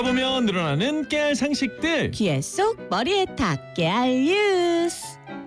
듣다 보면 늘어나는 깨알 상식들. 귀에 쏙 머리에 탁 깨알 뉴스.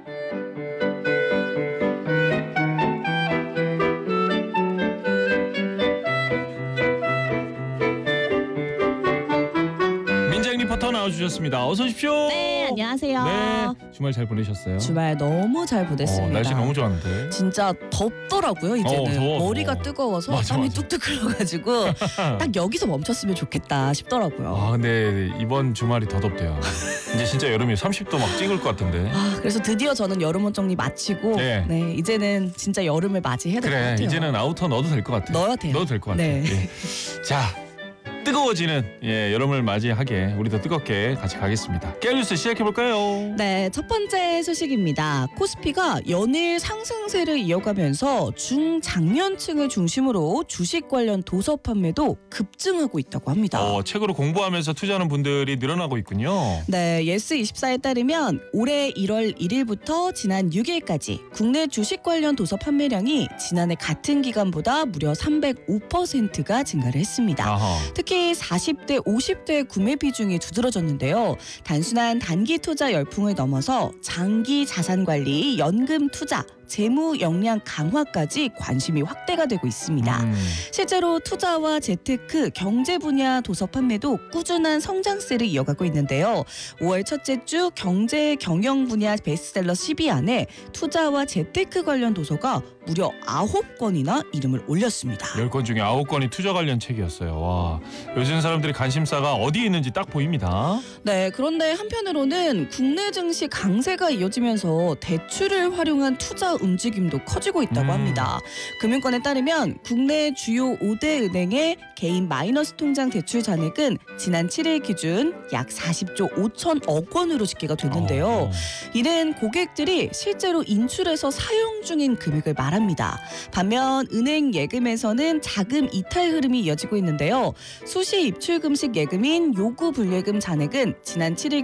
민정 리포터 나와주셨습니다. 어서 오십시오. 네, 안녕하세요. 네, 주말 잘 보내셨어요? 주말 너무 잘 보냈습니다. 날씨 너무 좋았는데. 진짜 덥더라고요. 이제는 더워. 머리가 뜨거워서 맞아, 땀이 맞아. 뚝뚝 흘러가지고 딱 여기서 멈췄으면 좋겠다 싶더라고요. 아, 근데 이번 주말이 더 덥대요. 이제 진짜 여름이 30도 막 찍을 것 같은데. 그래서 드디어 저는 여름 옷 정리 마치고 네. 이제는 진짜 여름을 맞이해야 될 것 그래, 같아요. 이제는 아우터 넣어도 될 것 같아. 넣어야 돼요. 넣어도 될 것 같아. 네. 예. 자, 뜨거워지는 여름을 맞이하게 우리도 뜨겁게 같이 가겠습니다. 깨알 뉴스 시작해볼까요? 네, 첫 번째 소식입니다. 코스피가 연일 상승세를 이어가면서 중장년층을 중심으로 주식 관련 도서 판매도 급증하고 있다고 합니다. 책으로 공부하면서 투자하는 분들이 늘어나고 있군요. 네, 예스24에 따르면 올해 1월 1일부터 지난 6일까지 국내 주식 관련 도서 판매량이 지난해 같은 기간보다 무려 305%가 증가를 했습니다. 아하. 특히 40대, 50대의 구매 비중이 두드러졌는데요. 단순한 단기 투자 열풍을 넘어서 장기 자산 관리, 연금 투자, 재무 역량 강화까지 관심이 확대가 되고 있습니다. 실제로 투자와 재테크, 경제 분야 도서 판매도 꾸준한 성장세를 이어가고 있는데요. 5월 첫째 주 경제 경영 분야 베스트셀러 10위 안에 투자와 재테크 관련 도서가 무려 9권이나 이름을 올렸습니다. 10권 중에 9권이 투자 관련 책이었어요. 와, 요즘 사람들의 관심사가 어디에 있는지 딱 보입니다. 네, 그런데 한편으로는 국내 증시 강세가 이어지면서 대출을 활용한 투자 움직임도 커지고 있다고 합니다. 금융권에 따르면 국내 주요 5대 은행의 개인 마이너스 통장 대출 잔액은 지난 7일 기준 약 40조 5천억 원으로 집계가 됐는데요. 이는 고객들이 실제로 인출해서 사용 중인 금액을 말합니다. 반면 은행 예금에서는 자금 이탈 흐름이 이어지고 있는데요. 수시 입출 금식 예금인 요구 불예금 잔액은 지난 7일